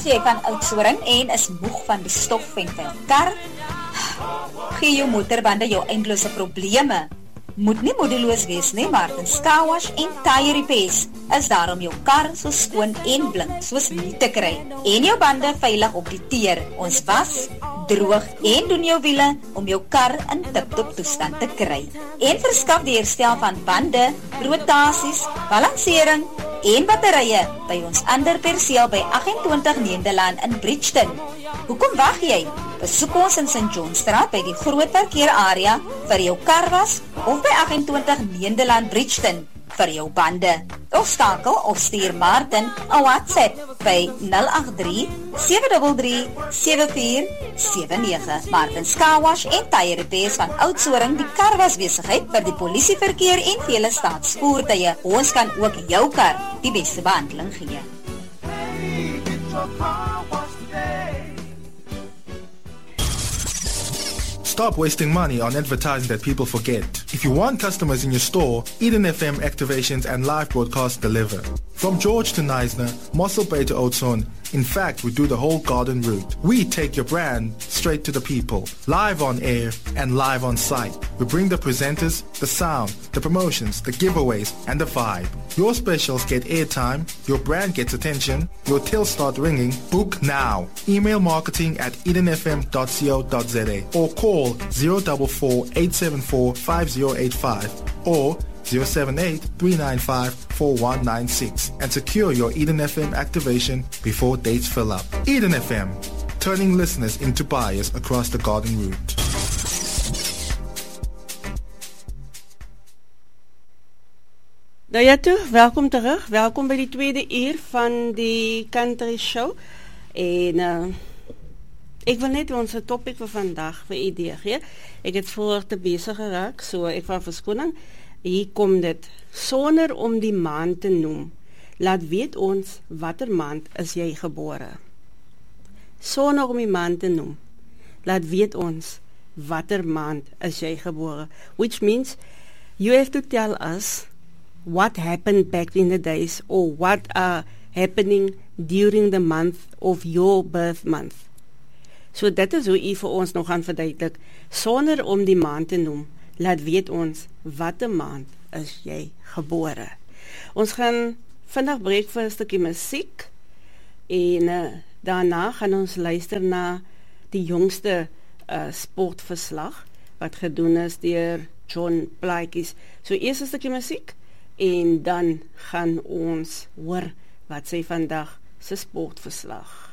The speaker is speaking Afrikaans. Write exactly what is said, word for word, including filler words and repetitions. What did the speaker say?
Is jy van Oudtshoorn en is moeg van die stof en vuil kar? Gee jou motorbande jou eindelose probleme. Moet nie moedeloos wees nie, Martin's Car Wash en Tire Repairs is daar om jou kar so skoon en blink soos nie te kry. En jou bande veilig op die teer. Ons was, droog en doen jou wiele om jou kar in tip-top toestand te kry. En verskaf die herstel van bande, rotasies, balansering en batterye by ons ander perseel by agt-en-twintig Nederland in Bridgeton. Hoekom wag jy? Besoek ons in Saint Johnstraat by die groot parkeerarea vir jou karwas of by agt-en-twintig Nederland Bridgeton vir jou bande. Of skakel of stuur Martin 'n WhatsApp by nul agt drie, sewe drie drie, sewe vier sewe nege. Martin's Car Wash en Tire Repairs van Oudtshoorn, die karwasbesigheid vir die polisieverkeer en vele staatsvoertuie. Ons kan ook jou kar die beste behandeling gee. Stop wasting money on advertising that people forget. If you want customers in your store, Eden F M activations and live broadcasts deliver. From George to Neisner, Mossel Bay to Oudtshoorn, in fact, we do the whole garden route. We take your brand straight to the people, live on air and live on site. We bring the presenters, the sound, the promotions, the giveaways, and the vibe. Your specials get airtime, your brand gets attention, your tills start ringing. Book now. Email marketing at eden f m dot co dot z a or call zero four four, eight seven four, five zero eight five or zero seven eight, three nine five, four one nine six and secure your Eden F M activation before dates fill up. Eden F M, turning listeners into buyers across the garden route. Nou ja toe, welkom terug. Welkom by die tweede uur van die Country Show. En uh, ek wil net ons topic vir vandag vir idee gee. Ek het voor te besig geraak, so ek van verskoning. Hier kom dit, sonder om die maand te noem, laat weet ons watter maand is jy gebore. Sonder om die maand te noem, laat weet ons watter maand is jy gebore. Which means, you have to tell us what happened back in the days or what are happening during the month of your birth month. So dit is hoe u vir ons nog gaan verduidelik, sonder om die maand te noem, laat weet ons, watter maand is jy gebore. Ons gaan vandag breek vir 'n stukkie musiek en uh, daarna gaan ons luister na die jongste uh, sportverslag wat gedoen is deur John Plaatjes. So eers 'n stukkie musiek en dan gaan ons hoor wat sy vandag se sportverslag.